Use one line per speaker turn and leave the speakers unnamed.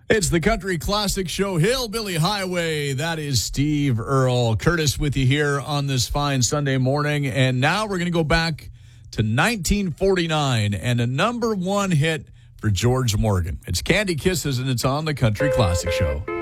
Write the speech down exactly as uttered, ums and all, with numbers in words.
It's the Country Classic Show, Hillbilly Highway. That is Steve Earle. Curtis with you here on this fine Sunday morning. And now we're going to go back to nineteen forty-nine and a number one hit for George Morgan. It's Candy Kisses, and it's on the Country Classic Show.